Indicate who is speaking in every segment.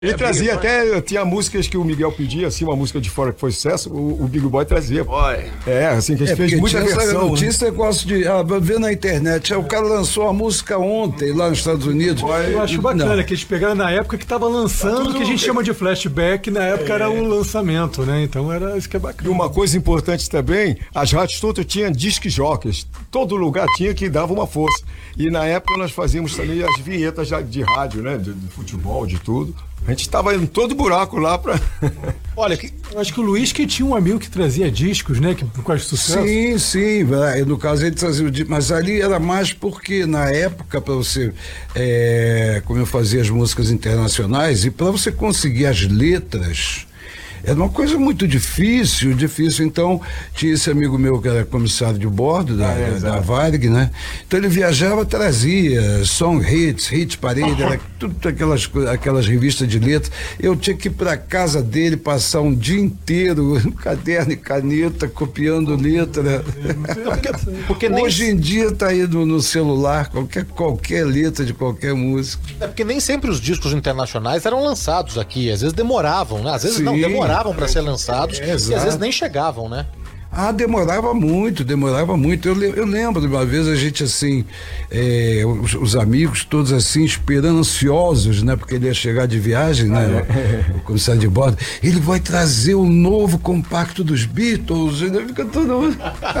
Speaker 1: Ele trazia até, tinha músicas que o Miguel pedia, assim, uma música de fora que foi sucesso, o Big Boy trazia. Assim, que a gente fez muita versão.
Speaker 2: Não tinha esse negócio de ver na internet. O cara lançou a música ontem lá nos Estados Unidos.
Speaker 3: Eu acho bacana que eles pegaram na época que estava lançando, que a gente chama de flashback, na época era um lançamento, né? Então era isso que é bacana.
Speaker 1: E uma coisa importante também, as rádios todas tinham disc jockeys. Todo lugar tinha que dava uma força. E na época nós fazíamos também as vinhetas de rádio, né? De futebol, de tudo. A gente estava em todo buraco lá pra...
Speaker 3: Olha, eu acho que o Luiz que tinha um amigo que trazia discos, né? Que por causa de sucesso.
Speaker 2: Sim. No caso ele trazia o disco, mas ali era mais porque na época para você, como eu fazia as músicas internacionais, e para você conseguir as letras, era uma coisa muito difícil, então tinha esse amigo meu que era comissário de bordo da Varig, né? Então ele viajava, trazia song hits, hit parade, era tudo aquelas revistas de letras. Eu tinha que ir pra casa dele, passar um dia inteiro, caderno e caneta, copiando letra.
Speaker 4: Porque
Speaker 2: hoje em dia tá aí no celular, qualquer letra de qualquer música.
Speaker 4: É porque nem sempre os discos internacionais eram lançados aqui, às vezes demoravam, né? Às vezes não demoravam para ser lançados e às vezes nem chegavam, né?
Speaker 2: Demorava muito. Eu lembro de uma vez a gente assim, os amigos todos assim, esperando, ansiosos, né? Porque ele ia chegar de viagem, né? O comissário de bordo, ele vai trazer o novo compacto dos Beatles, ainda fica todo mundo.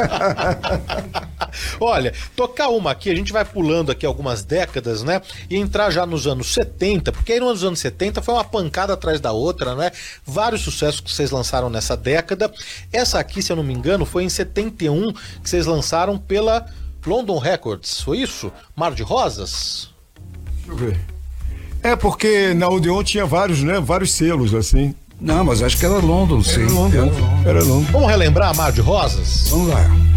Speaker 4: Olha, tocar uma aqui, a gente vai pulando aqui algumas décadas, né? E entrar já nos anos 70, porque aí nos anos 70 foi uma pancada atrás da outra, né? Vários sucessos que vocês lançaram nessa década. Essa aqui, se eu não me engano, foi em 71 que vocês lançaram pela London Records, foi isso? Mar de Rosas?
Speaker 1: Deixa eu ver. Porque na Odeon tinha vários, né? Vários selos, assim.
Speaker 2: Não, mas acho que era London, sim.
Speaker 1: Era London.
Speaker 4: Vamos relembrar Mar de Rosas?
Speaker 2: Vamos lá.